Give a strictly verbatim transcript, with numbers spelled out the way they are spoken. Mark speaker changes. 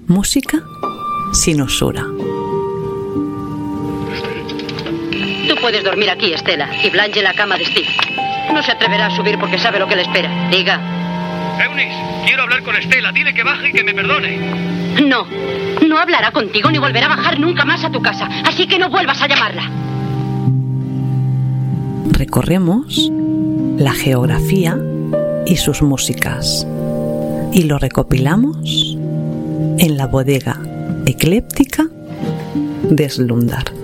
Speaker 1: Música sin usura.
Speaker 2: Tú puedes dormir aquí, Estela, y Blanche en la cama de Steve. No se atreverá a subir porque sabe lo que le espera. Diga.
Speaker 3: Eunice, quiero hablar con Estela. Dile que baje y que me perdone.
Speaker 2: No, no hablará contigo ni volverá a bajar nunca más a tu casa. Así que no vuelvas a llamarla.
Speaker 1: Recorremos la geografía y sus músicas y lo recopilamos en la bodega ecléptica de Slumdar.